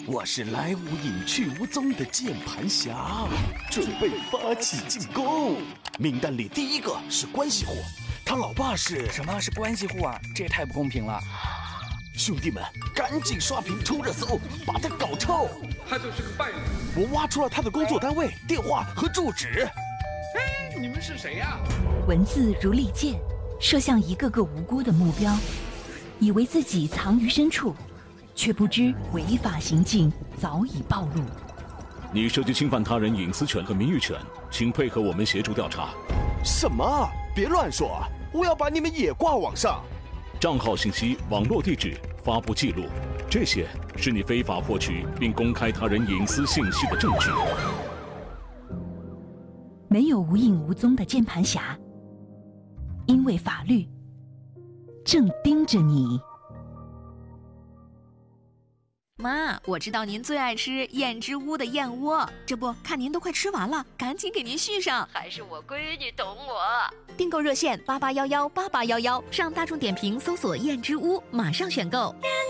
我是来无影去无踪的键盘侠，准备发起进攻。名单里第一个是关系户，他老爸是…… 什么是关系户啊？这也太不公平了！ 兄弟们，赶紧刷屏冲热搜，把他搞臭！ 他就是个败类。 我挖出了他的工作单位、电话和住址。 哎，你们是谁呀？ 文字如利剑，射向一个个无辜的目标，以为自己藏于深处，却不知违法行径早已暴露。 你涉及侵犯他人隐私权和名誉权，请配合我们协助调查。 什么？别乱说！我要把你们也挂网上。 账号信息、网络地址、发布记录，这些是你非法获取并公开他人隐私信息的证据。 没有无影无踪的键盘侠，因为法律正盯着你。 妈，我知道您最爱吃燕之屋的燕窝，这不看您都快吃完了，赶紧给您续上。 还是我闺女懂我。 订购热线88118811，上大众点评搜索燕之屋，马上选购。